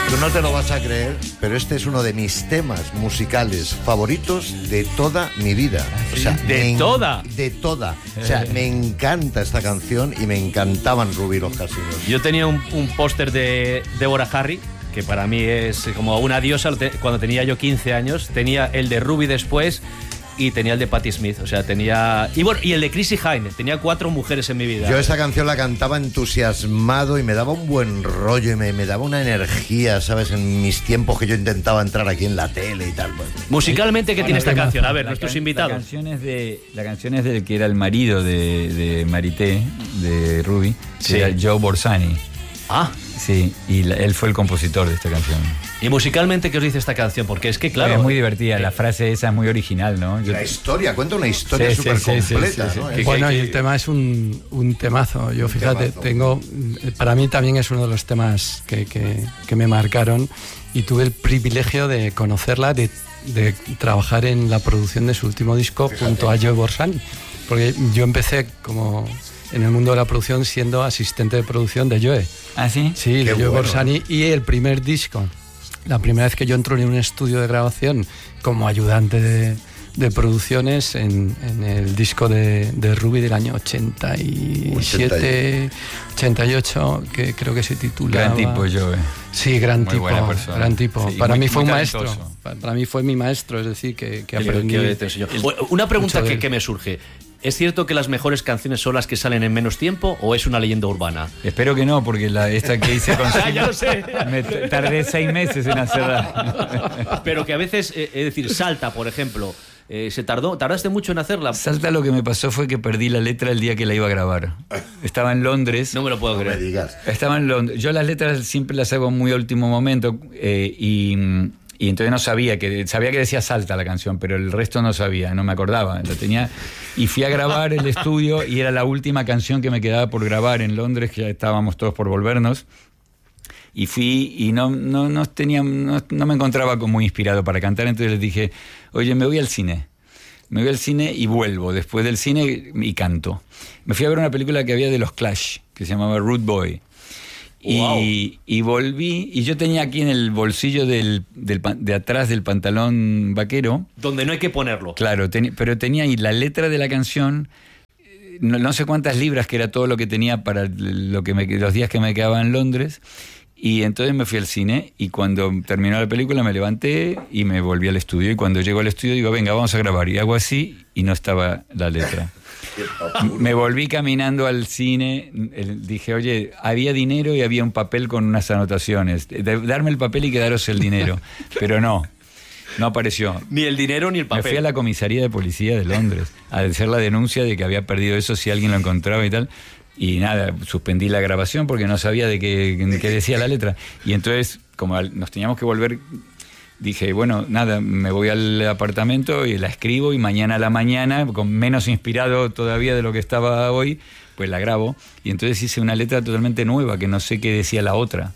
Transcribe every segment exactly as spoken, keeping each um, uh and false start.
Tú no te lo vas a creer, pero este es uno de mis temas musicales favoritos de toda mi vida. O sea, ¿De me, toda? De toda. O sea, me encanta esta canción y me encantaban Ruby y los Casinos. Yo tenía un, un póster de Deborah Harry, que para mí es como una diosa. Cuando tenía yo quince años, tenía el de Ruby después y tenía el de Patti Smith. O sea, tenía... Y bueno, y el de Chrissy Hynde. Tenía cuatro mujeres en mi vida. Yo esa canción la cantaba entusiasmado y me daba un buen rollo y me, me daba una energía, ¿sabes? En mis tiempos que yo intentaba entrar aquí en la tele y tal. Bueno. Musicalmente, ¿qué tiene esta tema. canción? A ver, La nuestros can- invitados. La canción es de, la canción es del que era el marido de, de Marité, de Ruby, que Sí. era Joe Borsani. Ah, Sí, y la- él fue el compositor de esta canción. y musicalmente, ¿qué os dice esta canción? Porque es que, claro... es muy divertida, la frase esa es muy original, ¿no? Yo- La historia, cuenta una historia Sí, súper sí, sí, completa, sí, sí, ¿no? sí. Es- Bueno, que- y el tema es un, un temazo. Yo, fíjate, temazo. tengo. Para mí también es uno de los temas que, que, que me marcaron y tuve el privilegio de conocerla, de, de trabajar en la producción de su último disco junto a Joe Borsani. Porque yo empecé como en el mundo de la producción siendo asistente de producción de Joe. ¿Ah, sí? Sí, Qué de Joe bueno. Borsani. Y el primer disco, la primera vez que yo entro en un estudio de grabación como ayudante de, de producciones en, en el disco de, de Ruby del año ochenta y siete, ochenta y ocho, que creo que se titula. Gran tipo, Joe. Sí, gran Muy tipo, buena persona. gran tipo. Sí, y para muy- mí fue muy un maestro. talentoso. Para, para mí fue mi maestro, es decir, que, que Que- aprendí. que te enseñó. Una pregunta mucho de que, él. que me surge. ¿Es cierto que las mejores canciones son las que salen en menos tiempo o es una leyenda urbana? Espero que no, porque la, esta que hice con Ah, ya lo sé. me t- tardé seis meses en hacerla. Pero que a veces, eh, es decir, Salta, por ejemplo, eh, se tardó, tardaste mucho en hacerla. Salta, lo que me pasó fue que perdí la letra el día que la iba a grabar. Estaba en Londres. No me lo puedo No me creer. digas. Estaba en Londres. Yo las letras siempre las hago muy a último momento eh, y, y entonces no sabía que sabía que decía Salta la canción, pero el resto no sabía, no me acordaba. Lo tenía y fui a grabar el estudio y era la última canción que me quedaba por grabar en Londres, que ya estábamos todos por volvernos. Y fui y no, no, no, tenía, no, no me encontraba como inspirado para cantar, entonces les dije, oye, me voy al cine. Me voy al cine y vuelvo. Después del cine y canto. Me fui a ver una película que había de los Clash, que se llamaba Rude Boy. Y, Wow. y volví, y yo tenía aquí en el bolsillo del, del, pan- de atrás del pantalón vaquero, Donde no hay que ponerlo. claro, teni- pero tenía ahí la letra de la canción, eh, no, no sé cuántas libras, que era todo lo que tenía para lo que me, los días que me quedaba en Londres. Y entonces me fui al cine y cuando terminó la película me levanté y me volví al estudio. Y cuando llego al estudio digo, venga, vamos a grabar. Y hago así y no estaba la letra. Me volví caminando al cine, el- dije, oye, había dinero y había un papel con unas anotaciones. De- darme el papel y quedaros el dinero. Pero no, no apareció. Ni el dinero ni el Me papel. fui a la comisaría de policía de Londres a hacer la denuncia de que había perdido eso si alguien lo encontraba y tal. Y nada, suspendí la grabación porque no sabía de qué, de qué decía la letra. Y entonces, como al- nos teníamos que volver, dije, bueno, nada, me voy al apartamento y la escribo y mañana a la mañana, con menos inspirado todavía de lo que estaba hoy, pues la grabo. Y entonces hice una letra totalmente nueva que no sé qué decía la otra.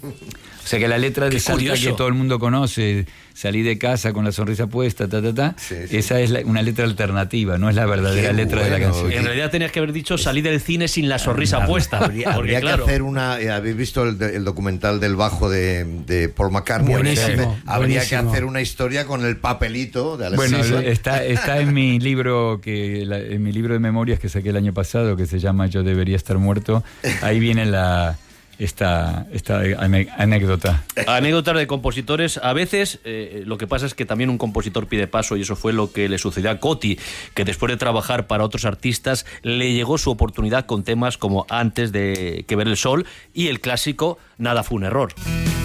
O sea que la letra de Qué Salta curioso. que todo el mundo conoce, salí de casa con la sonrisa puesta, ta, ta, ta, Sí, sí. esa es la- una letra alternativa, no es la verdadera Qué letra de la bueno, canción. En realidad tenías que haber dicho salí del cine sin la sonrisa puesta. Habría, Porque, habría claro, que hacer una. eh, ¿Habéis visto el, el documental del bajo de, de Paul McCartney? Buenísimo, Habría que buenísimo. hacer una historia con el papelito de Bueno, Alexis. está, está en mi libro que la- en mi libro de memorias que saqué el año pasado, que se llama Yo debería estar muerto. Ahí viene la esta, esta ane- anécdota. anécdotas de compositores. A veces eh, lo que pasa es que también un compositor pide paso y eso fue lo que le sucedió a Coti, que después de trabajar para otros artistas le llegó su oportunidad con temas como Antes de que ver el sol y el clásico Nada fue un error.